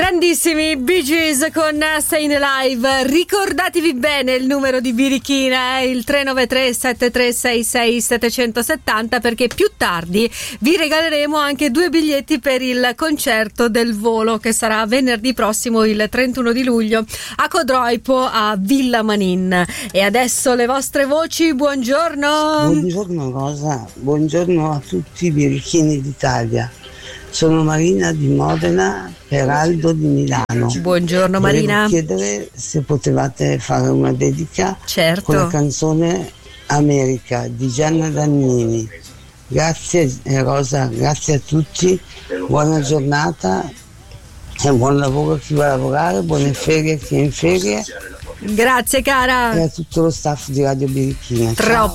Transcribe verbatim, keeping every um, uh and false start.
Grandissimi Bee Gees con Staying Alive. Ricordatevi bene il numero di Birichina, è il tre nove tre sette tre sei sei sette sette zero, perché più tardi vi regaleremo anche due biglietti per il concerto del Volo, che sarà venerdì prossimo, il trentuno di luglio, a Codroipo a Villa Manin. E adesso le vostre voci. Buongiorno. Buongiorno Rosa, buongiorno a tutti i birichini d'Italia. Sono Marina di Modena, Peraldo di Milano. Buongiorno Marina. Volevo chiedere se potevate fare una dedica, certo, con la canzone America di Gianna Dannini. Grazie Rosa, grazie a tutti, buona giornata e buon lavoro a chi va a lavorare, buone ferie a chi è in ferie. Grazie cara. E a tutto lo staff di Radio Birichina. Troppo